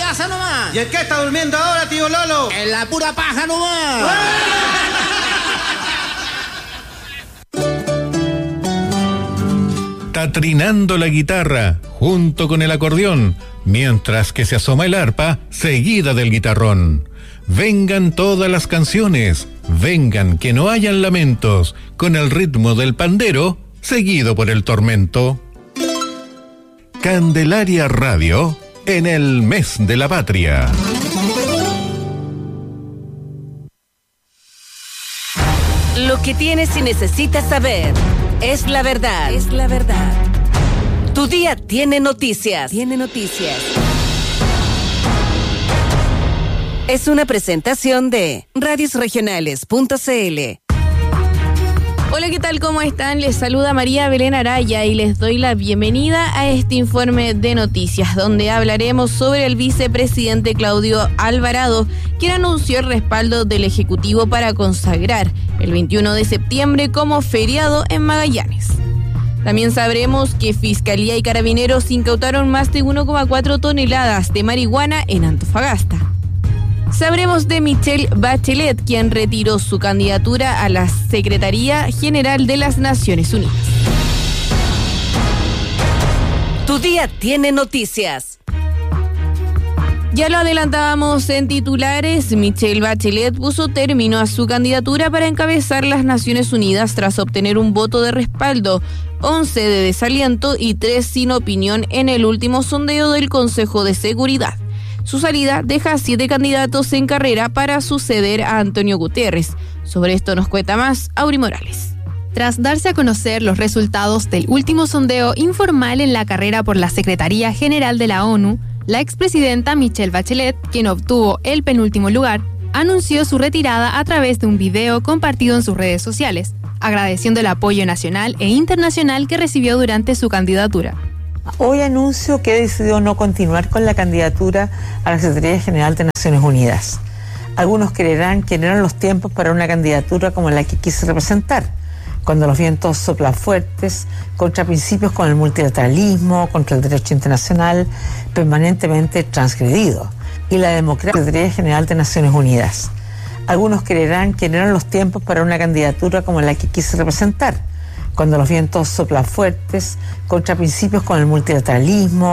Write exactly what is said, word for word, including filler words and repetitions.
casa nomás. ¿Y en qué está durmiendo ahora, tío Lolo? En la pura paja nomás. Está trinando la guitarra junto con el acordeón, mientras que se asoma el arpa seguida del guitarrón. Vengan todas las canciones, vengan que no hayan lamentos, con el ritmo del pandero seguido por el tormento. Candelaria Radio, en el mes de la patria. Lo que tienes y necesitas saber es la verdad. Es la verdad. Tu día tiene noticias. Tiene noticias. Es una presentación de radios regionales punto c l. Hola, ¿qué tal? ¿Cómo están? Les saluda María Belén Araya y les doy la bienvenida a este informe de noticias, donde hablaremos sobre el vicepresidente Claudio Alvarado, quien anunció el respaldo del Ejecutivo para consagrar el veintiuno de septiembre como feriado en Magallanes. También sabremos que Fiscalía y Carabineros incautaron más de uno coma cuatro toneladas de marihuana en Antofagasta. Sabremos de Michelle Bachelet, quien retiró su candidatura a la Secretaría General de las Naciones Unidas. Tu día tiene noticias. Ya lo adelantábamos en titulares, Michelle Bachelet puso término a su candidatura para encabezar las Naciones Unidas tras obtener un voto de respaldo, once de desaliento y tres sin opinión en el último sondeo del Consejo de Seguridad. Su salida deja a siete candidatos en carrera para suceder a Antonio Guterres. Sobre esto nos cuenta más Auri Morales. Tras darse a conocer los resultados del último sondeo informal en la carrera por la Secretaría General de la ONU, la expresidenta Michelle Bachelet, quien obtuvo el penúltimo lugar, anunció su retirada a través de un video compartido en sus redes sociales, agradeciendo el apoyo nacional e internacional que recibió durante su candidatura. Hoy anuncio que he decidido no continuar con la candidatura a la Secretaría General de Naciones Unidas. Algunos creerán que no eran los tiempos para una candidatura como la que quise representar, cuando los vientos soplan fuertes, contra principios como el multilateralismo, contra el derecho internacional permanentemente transgredido, y la democracia de la Secretaría General de Naciones Unidas. Algunos creerán que no eran los tiempos para una candidatura como la que quise representar, cuando los vientos soplan fuertes, contra principios como el multilateralismo,